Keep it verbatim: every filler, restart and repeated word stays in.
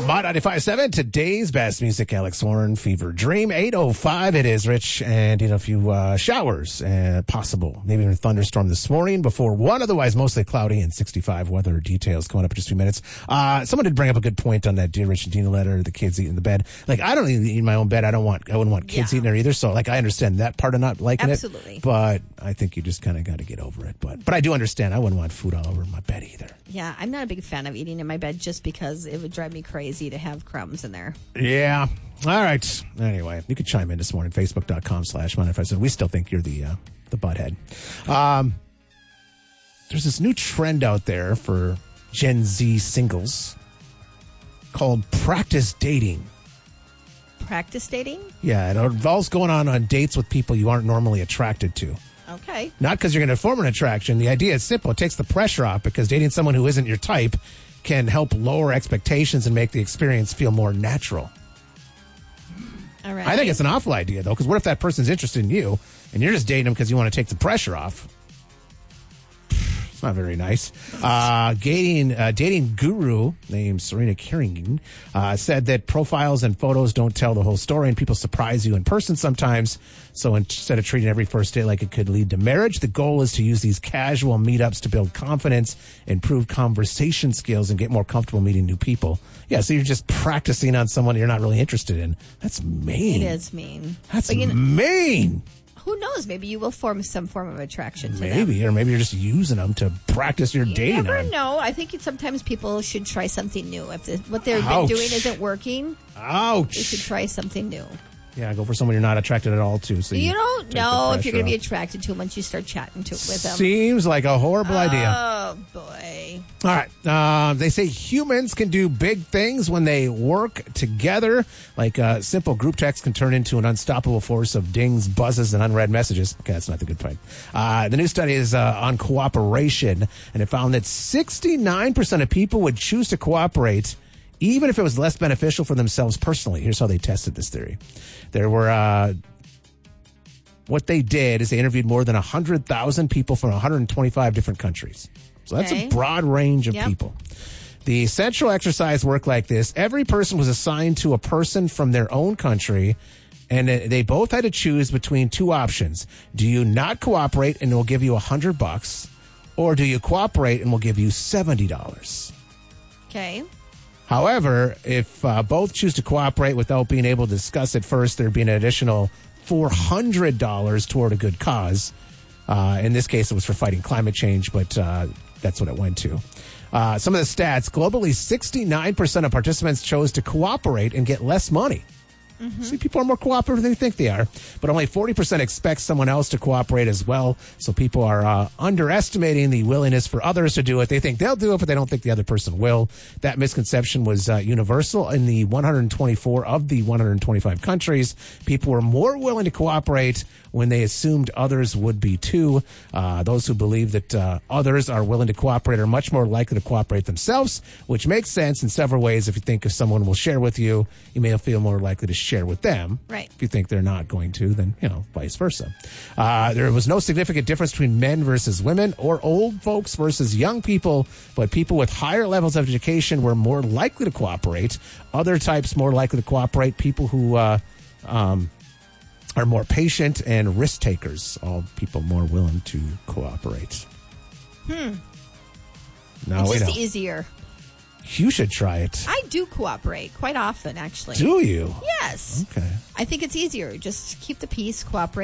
Mod ninety-five point seven, today's best music, Alex Warren, Fever Dream, eight oh five. It is, Rich, and, you know, a few uh, showers, uh, possible, maybe even a thunderstorm this morning before one, otherwise mostly cloudy and sixty-five. Weather details coming up in just a few minutes. Uh, someone did bring up a good point on that Dear Rich and Dina letter, the kids eating in the bed. Like, I don't even eat in my own bed. I don't want, I wouldn't want kids Yeah. eating there either. So, like, I understand that part of not liking Absolutely. it. But I think you just kind of got to get over it. But, but I do understand. I wouldn't want food all over my bed either. Yeah, I'm not a big fan of eating in my bed just because it would drive me crazy to have crumbs in there. Yeah. All right. Anyway, you could chime in this morning, facebook.com slash Monday. We still think you're the uh, the butthead. Um, there's this new trend out there for Gen Z singles called practice dating. Practice dating? Yeah, it involves going on on dates with people you aren't normally attracted to. Okay. Not because you're going to form an attraction. The idea is simple. It takes the pressure off because dating someone who isn't your type can help lower expectations and make the experience feel more natural. All right. I think it's an awful idea, though, because what if that person's interested in you and you're just dating them because you want to take the pressure off? It's not very nice. Uh, dating, uh, dating guru named Serena Kerrigan uh, said that profiles and photos don't tell the whole story, and people surprise you in person sometimes. So instead of treating every first date like it could lead to marriage, the goal is to use these casual meetups to build confidence, improve conversation skills, and get more comfortable meeting new people. Yeah, so you're just practicing on someone you're not really interested in. That's mean. It is mean. That's But you know, mean. who knows? Maybe you will form some form of attraction to them. Maybe, or maybe you're just using them to practice your You dating never on. know. I think sometimes people should try something new. If the, what they've been Ouch. doing isn't working, Ouch. they should try something new. Yeah, go for someone you're not attracted at all to. So you, You don't take the know if pressure you're going to be off. attracted to them once you start chatting to with them. Seems like a horrible idea. Oh, boy. All right. Uh, they say humans can do big things when they work together. Like uh, simple group text can turn into an unstoppable force of dings, buzzes, and unread messages. Okay, that's not the good point. Uh, the new study is uh, on cooperation, and it found that sixty-nine percent of people would choose to cooperate even if it was less beneficial for themselves personally. Here's how they tested this theory. There were... Uh, what they did is they interviewed more than one hundred thousand people from one hundred twenty-five different countries. So that's Okay. a broad range of Yep. people. The central exercise worked like this. Every person was assigned to a person from their own country, and they both had to choose between two options. Do you not cooperate and we'll give you one hundred bucks, or do you cooperate and we'll give you seventy dollars? Okay. However, if uh, both choose to cooperate without being able to discuss it first, there'd be an additional four hundred dollars toward a good cause. Uh, in this case, it was for fighting climate change, but uh, that's what it went to. Uh, some of the stats, globally, sixty-nine percent of participants chose to cooperate and get less money. Mm-hmm. See, people are more cooperative than they think they are, but only forty percent expect someone else to cooperate as well. So people are uh, underestimating the willingness for others to do it. They think they'll do it, but they don't think the other person will. That misconception was uh, universal in the one hundred twenty-four of the one hundred twenty-five countries. People were more willing to cooperate when they assumed others would be too. Uh, those who believe that uh, others are willing to cooperate are much more likely to cooperate themselves, which makes sense in several ways. If you think if someone will share with you, you may feel more likely to share with them. Right. If you think they're not going to, then, you know, vice versa. Uh, there was no significant difference between men versus women or old folks versus young people, but people with higher levels of education were more likely to cooperate. Other types more likely to cooperate, people who uh, um, are more patient and risk takers, all people more willing to cooperate. Hmm. No, It's wait, just no. easier. You should try it. I do cooperate quite often, actually. Do you? Yes. Okay. I think it's easier. Just keep the peace, cooperate.